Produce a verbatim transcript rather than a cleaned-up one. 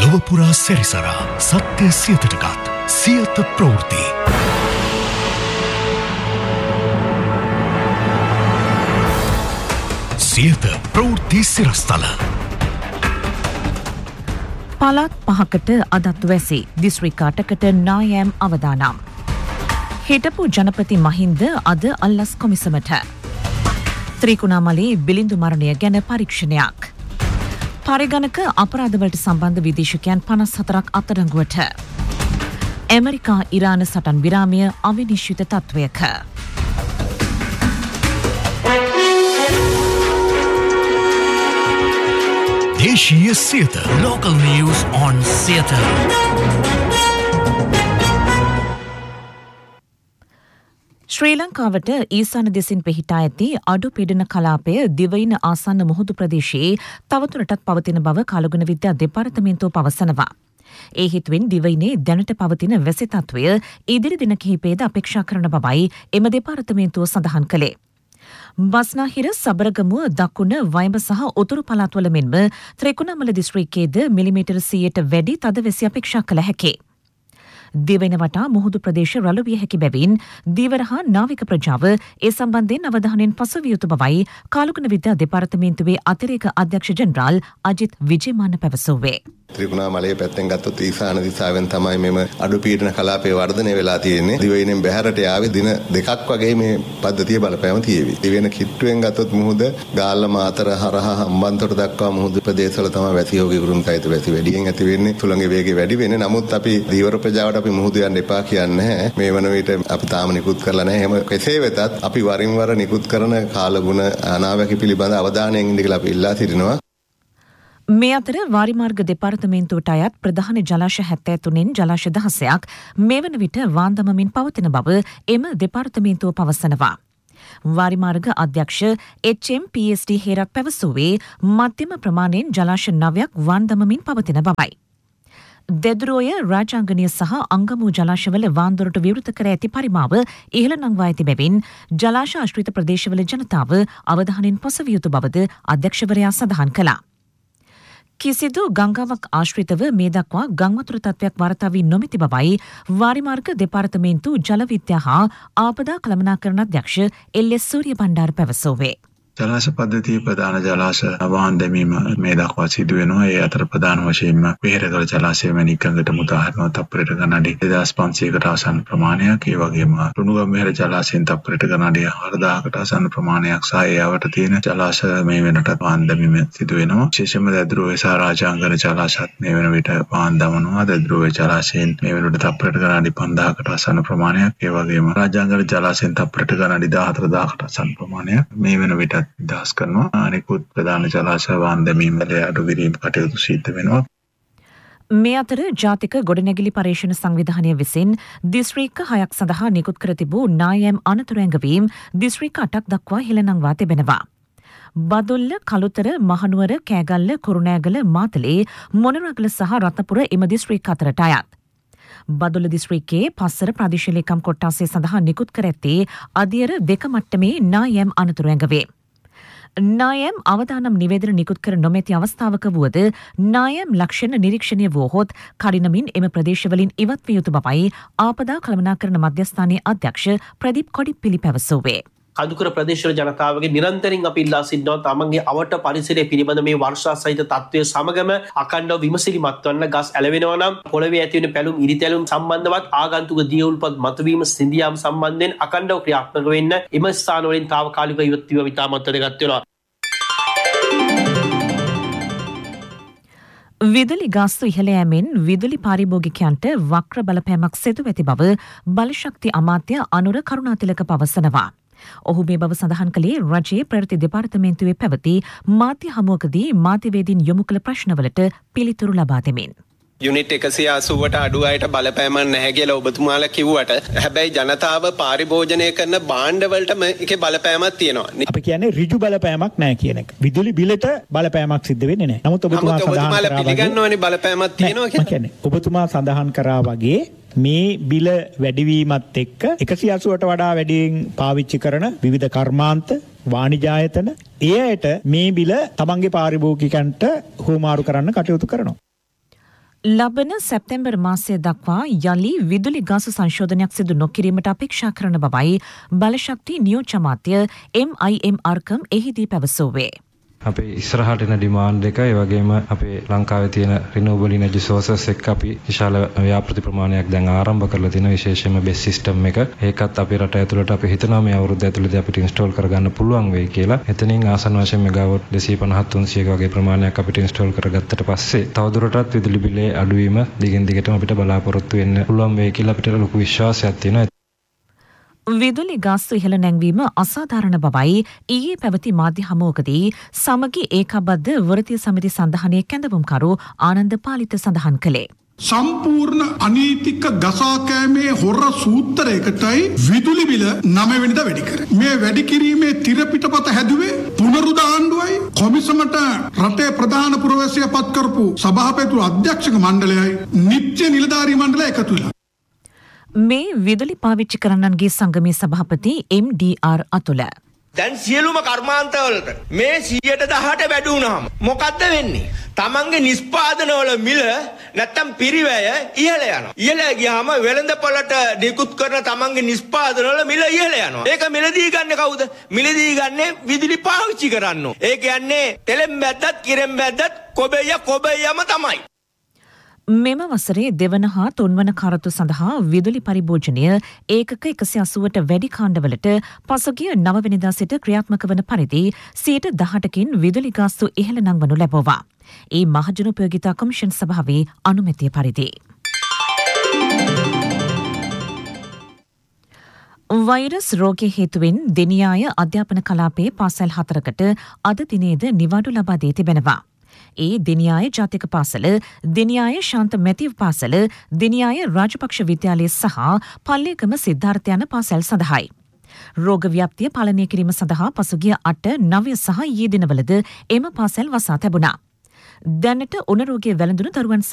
ලොවපුරා සැරිසරා සත්‍ය සියතටගත් සියත ප්‍රවෘත්ති. සියත ප්‍රවෘත්ති සිරස්තල. පළාත් පහකට අදත් වැසි දිස්ත්‍රික් අටකට නායම් අවදානම්. හිටපු ජනපති මහින්ද අද අල්ලස් කොමිසමට. ත්‍රිකුණාමලේ බිලිඳු මරණය ගැන පරීක්ෂණයක්. පරිගණක අපරාධවලට සම්බන්ධ විදේශිකයන් පනස් හතරක් අත්අඩංගුවට. ඇමරිකා ඉරාන සටන් විරාමය අවිනිශ්චිත තත්ත්වයක. දේශීය Siyatha local news on Siyatha. ශ්‍රී ලංකාවට ඊසාන දෙසින් පිහිටා ඇති අඩු පීඩන කලාපය දිවයින ආසන්න මුහුදු ප්‍රදේශයේ තවදුරටත් පවතින බව කාලගුණ විද්‍යා දෙපාර්තමේන්තුව පවසනවා. ඒ හිතුවෙන් දිවයිනේ දැනට පවතින වැසි තත්ත්වය ඉදිරි දින කිහිපයේද අපේක්ෂා කරන බවයි එම දෙපාර්තමේන්තුව සඳහන් කළේ. බස්නාහිර සබරගමුව දකුණ වයඹ සහ උතුරු පළාත්වල මෙන්ම ත්‍රිකුණාමල දිස්ත්‍රික්කයේද මිලිමීටර් සීයට වැඩි තද වැසි අපේක්ෂා කළ හැකියි. දිවයින වටා මුහුදු ප්‍රදේශ රළු විය හැකි බැවින් දීවර හා නාවික ප්‍රජාව ඒ සම්බන්ධයෙන් අවධානයෙන් පසුවිය යුතු බවයි කාලගුණ විද්‍යා දෙපාර්තමේන්තුවේ අතිරේක අධ්‍යක්ෂ ජෙනරාල් අජිත් විජේමාන පැවසුවේ. ත්‍රිකුණාමලයේ පැත්තෙන් ගත්තොත් ඊසාන දිසාවෙන් තමයි මෙම අඩු පීඩන කලාපය වර්ධනය වෙලා තියෙන්නේ. දිවයිනෙන් බැහැරට යාවේ දින දෙකක් වගේ මේ පද්ධතිය බලපෑම තියෙවි. දිවයින කිට්ටුවෙන් ගත්තොත් මුහුද ගාල්ල මාතර හරහා හම්බන්තොට දක්වා මුහුදු ප්‍රදේශවල තමයි වැසි යෝගී ගුරුන්තයිත වැසි වැඩියෙන් ඇති වෙන්නේ. සුළඟේ වේගය වැඩි වෙන්නේ. නමුත් අපි දීවර ප්‍රජාවට අපි මුහුදු යන්න එපා කියන්නේ නැහැ. මේ වන විට අපි තාම නිකුත් කරලා නැහැ. එහෙම කෙසේ වෙතත් අපි වරින් වර නිකුත් කරන කාලගුණ අනාවැකි පිළිබඳ අවධානයෙන් ඉන්න කියලා අපි ඉල්ලා සිටිනවා. මේ අතර වාරිමාර්ග දෙපාර්තමේන්තුවට අයත් ප්‍රධාන ජලාශ හැත්තෑ තුනෙන් ජලාශ දහසයක් මේ වන විට වාන්දමමින් පවතින බව එම දෙපාර්තමේන්තුව පවසනවා. වාරිමාර්ග අධ්‍යක්ෂ එච් එම් පී එස් ඩී හේරත් පැවසුවේ මධ්‍යම ප්‍රමාණයෙන් ජලාශ නවයක් වාන්දමමින් පවතින බවයි. දෙදුරෝය රාජාංගනීය සහ අංගමු ජලාශවල වාන්දොරට විවෘත කර ඇති පරිමාව ඉහළ නංවා ඇති බැවින් ජලාශ ආශ්‍රිත ප්‍රදේශවල ජනතාව අවධානයෙන් පසවිය යුතු බවද අධ්‍යක්ෂවරයා සඳහන් කළා. කිසිදු ගංගාවක් ආශ්‍රිතව මේ දක්වා ගංවතුර තත්ත්වයක් වාර්තා වී නොමැති බවයි වාරිමාර්ග දෙපාර්තමේන්තු ජල විද්‍යා හා ආපදා කළමනාකරණ අධ්‍යක්ෂ එල් එස් සූරිය බණ්ඩාර පැවසුවේ. ජලාශ පද්ධතියේ ප්‍රධාන ජලාශ වාහන දැමීම මේ දක්වා සිදු වෙනවා. ඒ අතර ප්‍රධාන වශයෙන්ම වෙහෙරගල ජලාශය වැනි එකඟට මුදාහරනවා තප්පරයට ගණඩි දෙදාස් පන්සීයකට ආසන්න ප්‍රමාණයක්. ඒ වගේම රුණුගම වෙහෙර ජලාශයෙන් තප්පරයට ගණඩි හාරදාහකට ආසන්න ප්‍රමාණයක් සහ ඒ අවට තියෙන ජලාශ මේ වෙනට වාහන දැමීම සිදු වෙනවා. විශේෂයෙන්ම දැදුරුවේ සහ රාජාංගන ජලාශත් මේ වෙන විට වාහන දමනවා. දැදුරුවේ ජලාශයෙන් මේ වෙනට තප්පරයට ගණඩි පන්දාහකට ආසන්න ප්‍රමාණයක්. ඒ වගේම රාජාංගන ජලාශයෙන් තප්පරයට ගණඩි දාහතර දාහකට ආසන්න ප්‍රමාණයක් මේ වෙන විට දහස් කරනවා. අනෙකුත් ප්‍රධාන ජලාශ වාහන දැමීම් වල අඩු කිරීම කටයුතු සිද්ධ වෙනවා. මේ අතර ජාතික ගොඩනැගිලි පරීක්ෂණ සංවිධානය විසින් දිස්ත්‍රික්ක හයක් සඳහා නිකුත් කර තිබූ නායම් අනතුරු ඇඟවීම් දිස්ත්‍රික්ක අටක් දක්වා හෙළනංවා තිබෙනවා. බදුල්ල, කළුතර, මහනුවර, කෑගල්ල, කුරුණෑගල, මාතලේ, මොනරගල සහ රත්නපුර එම දිස්ත්‍රික්ක අතරට අයත්. බදුල්ල දිස්ත්‍රික්කයේ පස්සර ප්‍රාදේශීය ලේකම් කොට්ටාසය සඳහා නිකුත් කර ඇත්තේ අදියර දෙක මට්ටමේ නායම් අනතුරු ඇඟවේ. නායම් අවදානම් නිවේදන නිකුත් කර නොමැති අවස්ථාවක වුවද නායම් ලක්ෂණ නිරීක්ෂණය වුවහොත් කඩිනමින් එම ප්‍රදේශවලින් ඉවත් විය යුතු බවයි ආපදා කළමනාකරණ මධ්‍යස්ථානයේ අධ්‍යක්ෂ ප්‍රදීප් කොඩිප්පිලි පැවසුවේ. කඳුකර ප්‍රදේශවල ජනතාවගේ නිරන්තරයෙන් අපි ඉල්ලා සිටිනවා තමන්ගේ අවට පරිසරය පිළිබඳ මේ වර්ෂා සහිත තත්ත්වය සමගම අඛණ්ඩව විමසිලිමත් වන්න. ගස් ඇලවෙනවා නම් පොළවේ ඇති වෙන පැලුම් ඉරිතැලුම් සම්බන්ධවත් ආගන්තුක දියවුල්පත් මතුවීම සිඳියාම සම්බන්ධයෙන් අඛණ්ඩව ක්‍රියාත්මක වෙන්න එම ස්ථානවලින් తాවකාලික ඉවත් වීම ඉතාමත් වැදගත් වෙනවා. විදුලි ගාස්තු ඉහළ යෑමෙන් විදුලි පාරිභෝගිකයන්ට වක්‍ර බලපෑමක් සිදු ඇති බව බලශක්ති අමාත්‍ය අනුර කරුණාතිලක පවසනවා. ඔහු මේ බව සඳහන් කළේ රජයේ ප්‍රවෘත්ති දෙපාර්තමේන්තුවේ පැවති මාධ්‍ය හමුවකදී මාධ්‍යවේදීන් යොමු කළ ප්‍රශ්නවලට පිළිතුරු ලබා දෙමින්. යුනිට් එකසිය අසූවට අඩු අයට බලපෑමක් නැහැ කියලා ඔබතුමාලා කිව්වට හැබැයි ජනතාව පාරිභෝජනය කරන භාණ්ඩවලටම ඒකේ බලපෑමක් තියෙනවා. අපි කියන්නේ ඍජු බලපෑමක් නැහැ කියන එක. විදුලි බිලට බලපෑමක් සිද්ධ වෙන්නේ නැහැ. නමුත් ඔබතුමා සඳහන් කරා පිළිගන්නවනේ බලපෑමක් තියෙනවා කියලා. කියන්නේ ඔබතුමා සඳහන් කරා වගේ මේ බිල වැඩිවීමත් එක්ක එකසිය අසූවට වඩා වැඩියෙන් පාවිච්චි කරන විවිධ කර්මාන්ත වාණිජායතන එයට මේ බිල තමන්ගේ පාරිභෝගිකයන්ට හුවමාරු කරන්න කටයුතු කරනවා. ලබන සැප්තැම්බර් මාසය දක්වා යලි විදුලි ගාස සංශෝධනයක් සිදු නොකිරීමට අපේක්ෂා කරන බවයි බලශක්ති නියෝජ්‍ය අමාත්‍ය එම් අයි එම් අර්කම් එහිදී පැවසුවේ. අපේ ඉස්සරහට එන ඩිමාන්ඩ් එක ඒ වගේම අපේ ලංකාවේ තියෙන රිනියුවබල් එනර්ජි සෝසස් එක්ක අපි විශාල ව්‍යාපෘති ප්‍රමාණයක් දැන් ආරම්භ කරලා තිනවා විශේෂයෙන්ම බේස් සිස්ටම් එක. ඒකත් අපේ රට ඇතුළට අපි හිතනවා මේ අවුරුද්ද ඇතුළතදී අපිට ඉන්ස්ටෝල් කරගන්න පුළුවන් වෙයි කියලා. එතනින් ආසන්න වශයෙන් මෙගාවොට් දෙසිය පනහක් තුන්සියක වගේ ප්‍රමාණයක් අපිට ඉන්ස්ටෝල් කරගත්තට පස්සේ තවදුරටත් විදුලි බිලේ අඩුවීම දිගින් දිගටම අපිට බලාපොරොත්තු වෙන්න පුළුවන් වෙයි කියලා අපිට ලොකු විශ්වාසයක් තියෙනවා. විදුලි ගාස්තු ඉහළ නැංවීම අසාධාරණ බවයි ඊයේ පැවති මාධ්‍ය හමුවකදී සමගි ඒකාබද්ධ වෘත්තීය සමිති සඳහනේ කැඳවුම්කරු ආනන්ද පාලිත සඳහන් කළේ. සම්පූර්ණ අනීතික ගසාකෑමේ හොර සූත්‍රයකටයි විදුලි බිල නව වෙනිදා වැඩි කරේ. මේ වැඩි කිරීමේ තිර පිටපත හැදුවේ පුනරුද ආණ්ඩුවයි කොමිසමට රටේ ප්‍රධාන පුරවැසියා පත් කරපු සභාපති අධ්‍යක්ෂක මණ්ඩලයයි නිත්‍ය නිලධාරී මණ්ඩලය එකතු වෙලා මේ විදුලි පාවිච්චි කරන්නන්ගේ සංගමේ සභාපති එම් ඩී ආර් අතුල දැන් සියලුම කර්මාන්තවලට මේ සියයට දහට වැඩි වුණාම මොකද්ද වෙන්නේ? තමන්ගේ නිෂ්පාදනවල මිල නැත්තම් පිරිවැය ඉහළ යනවා. ඉහළ ගියාම වෙළඳපොළට නිකුත් කරන තමන්ගේ නිෂ්පාදනවල මිල ඉහළ යනවා. ඒක මිලදී ගන්න කවුද? මිලදී ගන්නේ විදුලි පාවිච්චි කරන්නෝ. ඒ කියන්නේ තෙලෙන් බැද්දත් කිරෙන් බැද්දත් කොබෙය කොබෙයම තමයි. මෙම වසරේ දෙවන හා තුන්වන කාරතු සඳහා විදුලි පරිභෝජනය ඒකක එකසිය අසූවට වැඩි කාණ්ඩවලට පසුගිය නවවෙනිදා සිට ක්‍රියාත්මක වන පරිදි සියයට දහටකින් විදුලි ගාස්තු ඉහළ නංවනු ලැබුවා. ඒ මහජන උපයෝගිතා කොමිෂන් සභාවේ අනුමැතිය පරිදි. වෛරස් රෝගය හේතුවෙන් දෙනියාය අධ්‍යාපන කලාපයේ පාසල් හතරකට අද දිනේද නිවාඩු ලබා දී තිබෙනවා. ඒ දෙනියාය ජාතික පාසල, දෙනියාය ශාන්ත මැතිව් පාසල, දෙනියාය රාජපක්ෂ විද්‍යාලය සහ පල්ලේකම සිද්ධාර්ථ යන පාසල් සඳහායි. රෝග ව්‍යාප්තිය පාලනය කිරීම සඳහා පසුගිය අට, නවය සහ ඊයේ දිනවලද එම පාසල් වසා තැබුණා. දැනට උණ රෝගය වැළඳුණු දරුවන්